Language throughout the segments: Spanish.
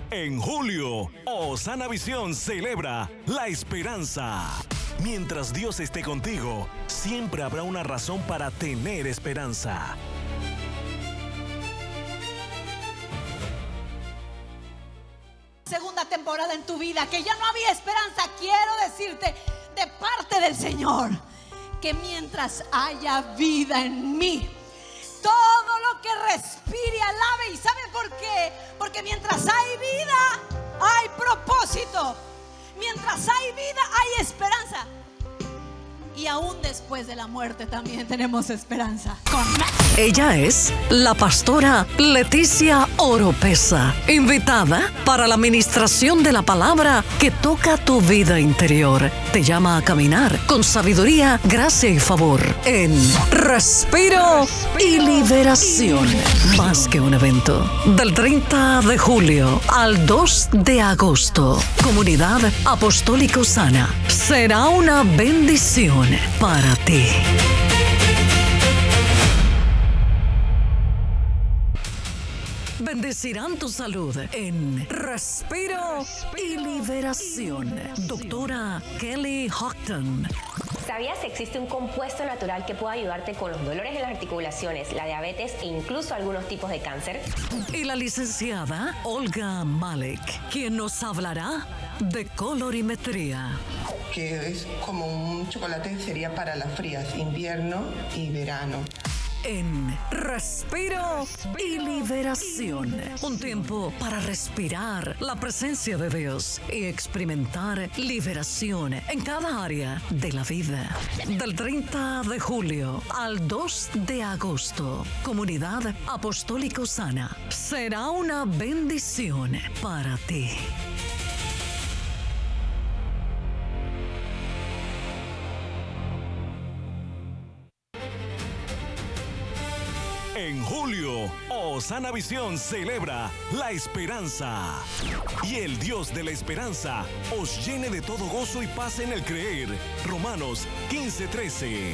En julio, Osana Visión celebra la esperanza. Mientras Dios esté contigo, siempre habrá una razón para tener esperanza. Segunda temporada en tu vida, que ya no había esperanza, quiero decirte de parte del Señor que mientras haya vida en mí, todo lo que respire alabe. ¿Y sabe por qué? Porque mientras hay vida, hay propósito. Mientras hay vida, hay esperanza. Y aún después de la muerte también tenemos esperanza. Ella es la pastora Leticia Oropesa, invitada para la ministración de la palabra que toca tu vida interior. Te llama a caminar con sabiduría, gracia y favor en Respiro y Liberación. Más que un evento. Del 30 de julio al 2 de agosto. Comunidad Apostólica Osana. Será una bendición para ti. Bendecirán tu salud en Respiro y Liberación. Doctora Kelly Houghton. ¿Sabías que existe un compuesto natural que puede ayudarte con los dolores en las articulaciones, la diabetes e incluso algunos tipos de cáncer? Y la licenciada Olga Malek, quien nos hablará de colorimetría. Que es como un chocolate, sería para las frías, invierno y verano. En Respiro y Liberación. Un tiempo para respirar la presencia de Dios y experimentar liberación en cada área de la vida. Del 30 de julio al 2 de agosto. Comunidad Apostólica Osana. Será una bendición para ti. En julio, Osana Visión celebra la esperanza. Y el Dios de la esperanza os llene de todo gozo y paz en el creer. Romanos 15:13.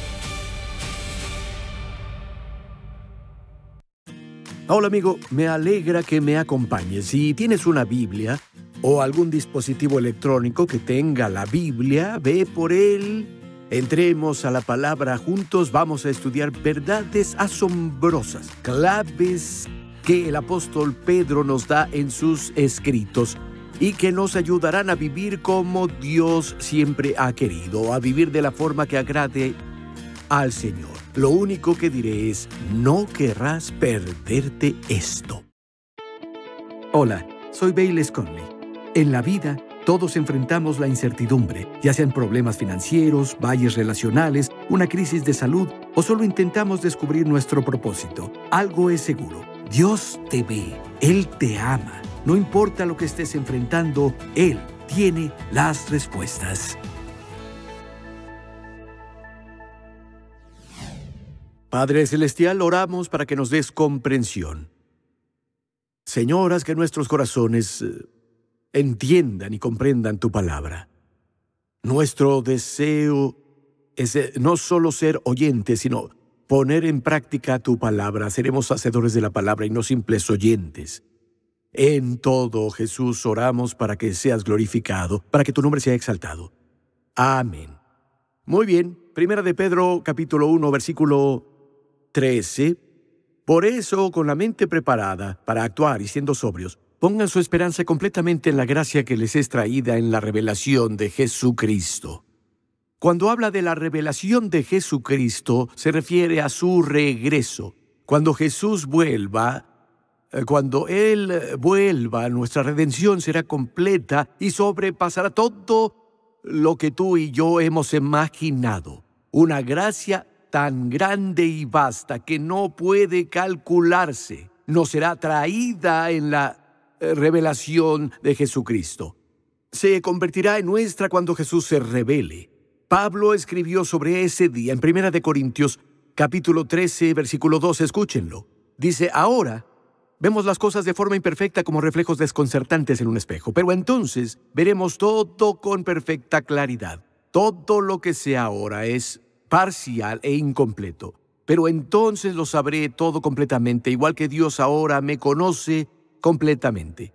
Hola amigo, me alegra que me acompañes. Si tienes una Biblia o algún dispositivo electrónico que tenga la Biblia, ve por él. Entremos a la palabra juntos, vamos a estudiar verdades asombrosas, claves que el apóstol Pedro nos da en sus escritos y que nos ayudarán a vivir como Dios siempre ha querido, a vivir de la forma que agrade al Señor. Lo único que diré es, no querrás perderte esto. Hola, soy Bayless Conley. En la vida, todos enfrentamos la incertidumbre, ya sean problemas financieros, valles relacionales, una crisis de salud o solo intentamos descubrir nuestro propósito. Algo es seguro, Dios te ve, Él te ama. No importa lo que estés enfrentando, Él tiene las respuestas. Padre Celestial, oramos para que nos des comprensión. Señor, haz que nuestros corazones entiendan y comprendan tu palabra. Nuestro deseo es no solo ser oyentes, sino poner en práctica tu palabra. Seremos hacedores de la palabra y no simples oyentes. En todo, Jesús, oramos para que seas glorificado, para que tu nombre sea exaltado. Amén. Muy bien, Primera de Pedro, capítulo 1, versículo 13. Por eso, con la mente preparada para actuar y siendo sobrios, pongan su esperanza completamente en la gracia que les es traída en la revelación de Jesucristo. Cuando habla de la revelación de Jesucristo, se refiere a su regreso. Cuando Jesús vuelva, cuando Él vuelva, nuestra redención será completa y sobrepasará todo lo que tú y yo hemos imaginado. Una gracia tan grande y vasta que no puede calcularse, nos será traída en la revelación de Jesucristo. Se convertirá en nuestra cuando Jesús se revele. Pablo escribió sobre ese día en 1 Corintios, capítulo 13, versículo 2, escúchenlo. Dice, ahora vemos las cosas de forma imperfecta como reflejos desconcertantes en un espejo, pero entonces veremos todo con perfecta claridad. Todo lo que sé ahora es parcial e incompleto, pero entonces lo sabré todo completamente, igual que Dios ahora me conoce completamente.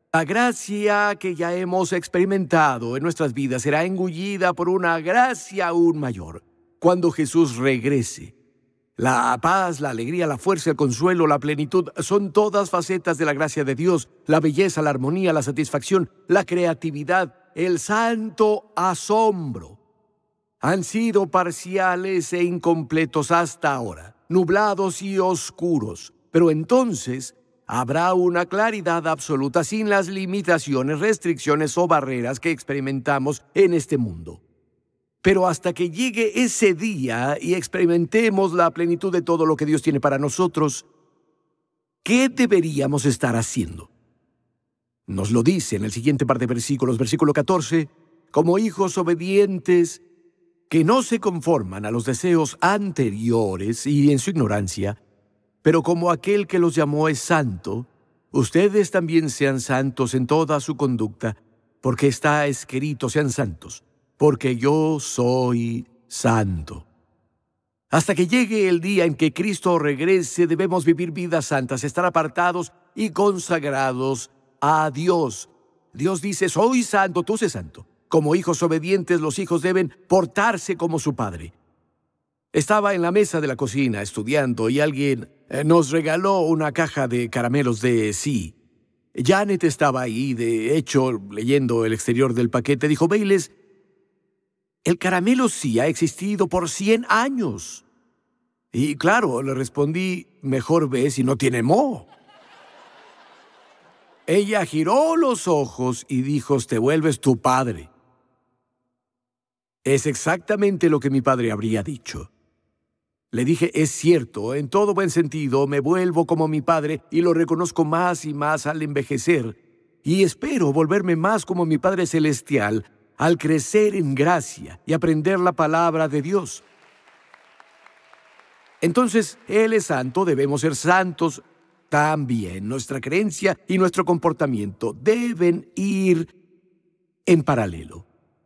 La gracia que ya hemos experimentado en nuestras vidas será engullida por una gracia aún mayor cuando Jesús regrese. La paz, la alegría, la fuerza, el consuelo, la plenitud son todas facetas de la gracia de Dios. La belleza, la armonía, la satisfacción, la creatividad, el santo asombro han sido parciales e incompletos hasta ahora, nublados y oscuros. Pero entonces habrá una claridad absoluta sin las limitaciones, restricciones o barreras que experimentamos en este mundo. Pero hasta que llegue ese día y experimentemos la plenitud de todo lo que Dios tiene para nosotros, ¿qué deberíamos estar haciendo? Nos lo dice en el siguiente par de versículos, versículo 14, como hijos obedientes que no se conforman a los deseos anteriores y en su ignorancia, pero como aquel que los llamó es santo, ustedes también sean santos en toda su conducta, porque está escrito, sean santos, porque yo soy santo. Hasta que llegue el día en que Cristo regrese, debemos vivir vidas santas, estar apartados y consagrados a Dios. Dios dice, soy santo, tú sé santo. Como hijos obedientes, los hijos deben portarse como su padre. Estaba en la mesa de la cocina estudiando y alguien nos regaló una caja de caramelos de Sí. Janet estaba ahí, de hecho, leyendo el exterior del paquete. Dijo, Bayless, el caramelo Sí ha existido por 100 años. Y claro, le respondí, mejor ve si no tiene moho. Ella giró los ojos y dijo, te vuelves tu padre. Es exactamente lo que mi padre habría dicho. Le dije, es cierto, en todo buen sentido, me vuelvo como mi padre y lo reconozco más y más al envejecer. Y espero volverme más como mi Padre Celestial al crecer en gracia y aprender la palabra de Dios. Entonces, Él es santo, debemos ser santos también. Nuestra creencia y nuestro comportamiento deben ir en paralelo.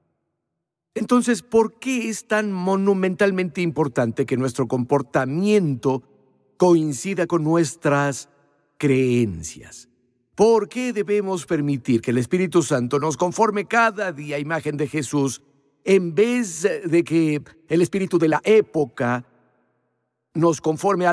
Entonces, ¿por qué es tan monumentalmente importante que nuestro comportamiento coincida con nuestras creencias? ¿Por qué debemos permitir que el Espíritu Santo nos conforme cada día a imagen de Jesús en vez de que el espíritu de la época nos conforme a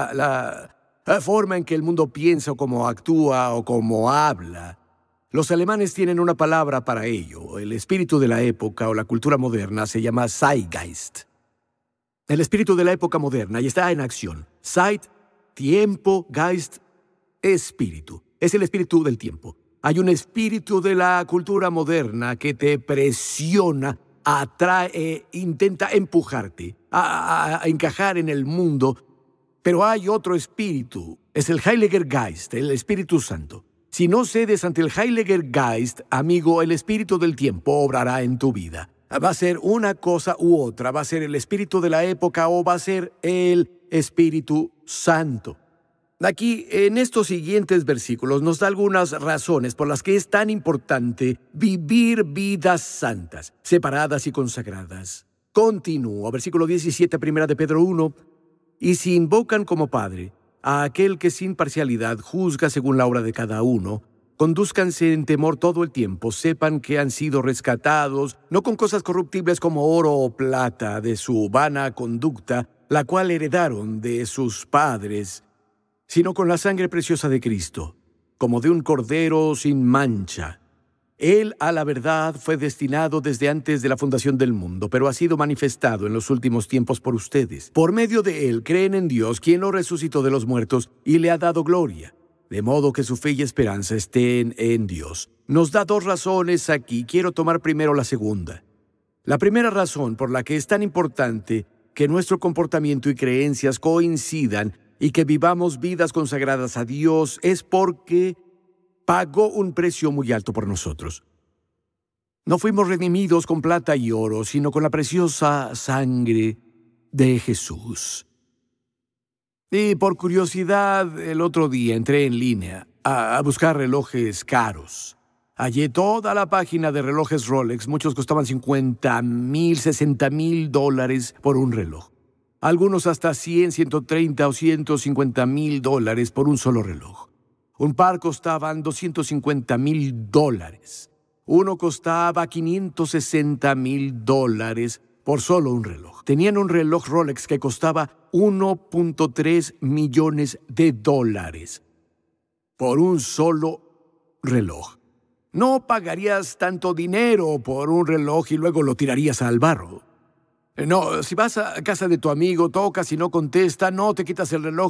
la forma en que el mundo piensa o cómo actúa o cómo habla? Los alemanes tienen una palabra para ello. El espíritu de la época o la cultura moderna se llama Zeitgeist. El espíritu de la época moderna y está en acción. Zeit, tiempo, Geist, espíritu. Es el espíritu del tiempo. Hay un espíritu de la cultura moderna que te presiona, atrae, intenta empujarte a encajar en el mundo. Pero hay otro espíritu. Es el Heiliger Geist, el Espíritu Santo. Si no cedes ante el Heiliger Geist, amigo, el espíritu del tiempo obrará en tu vida. Va a ser una cosa u otra. Va a ser el espíritu de la época o va a ser el Espíritu Santo. Aquí, en estos siguientes versículos, nos da algunas razones por las que es tan importante vivir vidas santas, separadas y consagradas. Continúo, versículo 17, primera de Pedro 1. Y si invocan como Padre a aquel que sin parcialidad juzga según la obra de cada uno, condúzcanse en temor todo el tiempo, sepan que han sido rescatados, no con cosas corruptibles como oro o plata de su vana conducta, la cual heredaron de sus padres, sino con la sangre preciosa de Cristo, como de un cordero sin mancha. Él, a la verdad, fue destinado desde antes de la fundación del mundo, pero ha sido manifestado en los últimos tiempos por ustedes. Por medio de él creen en Dios, quien lo resucitó de los muertos y le ha dado gloria, de modo que su fe y esperanza estén en Dios. Nos da dos razones aquí. Quiero tomar primero la segunda. La primera razón por la que es tan importante que nuestro comportamiento y creencias coincidan y que vivamos vidas consagradas a Dios es porque pagó un precio muy alto por nosotros. No fuimos redimidos con plata y oro, sino con la preciosa sangre de Jesús. Y por curiosidad, el otro día entré en línea a buscar relojes caros. Hallé toda la página de relojes Rolex. Muchos costaban $50,000, $60,000 por un reloj. Algunos hasta $100, $130 o $150,000 por un solo reloj. Un par costaban $250,000. Uno costaba $560,000 por solo un reloj. Tenían un reloj Rolex que costaba $1.3 millones por un solo reloj. No pagarías tanto dinero por un reloj y luego lo tirarías al barro. No, si vas a casa de tu amigo, tocas y no contesta, no te quitas el reloj